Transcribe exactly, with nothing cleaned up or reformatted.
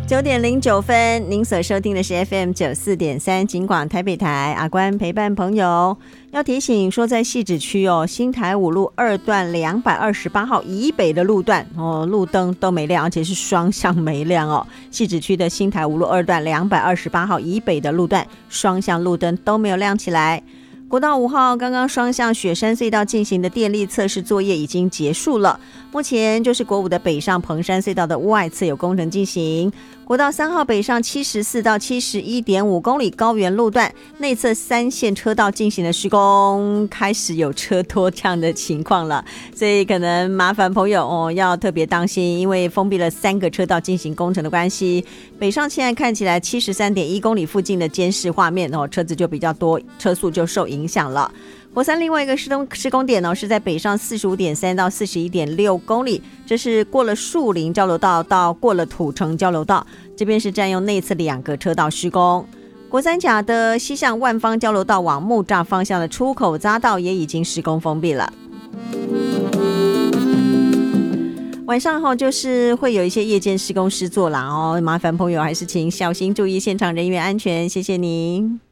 九点零九分，您所收听的是 F M 九四点三警广台北台，阿关陪伴朋友。要提醒说，在汐止区哦，新台五路二段两百二十八号以北的路段哦，路灯都没亮，而且是双向没亮哦。汐止区的新台五路二段两百二十八号以北的路段，双向路灯都没有亮起来。国道五号刚刚双向雪山隧道进行的电力测试作业已经结束了，目前就是国五的北上彭山隧道的外侧有工程进行。国道三号北上七十四到七十一点五公里高原路段内侧三线车道进行了施工，开始有车拖这样的情况了，所以可能麻烦朋友哦要特别当心，因为封闭了三个车道进行工程的关系。北上现在看起来七十三点一公里附近的监视画面哦，车子就比较多，车速就受影响了。国三另外一个施工施工点呢，是在北上四十五点三到四十一点六公里，这是过了树林交流道到过了土城交流道，这边是占用内侧两个车道施工。国三甲的西向万方交流道往木栅方向的出口匝道也已经施工封闭了。晚上后就是会有一些夜间施工施作啦哦，麻烦朋友还是请小心注意现场人员安全，谢谢您。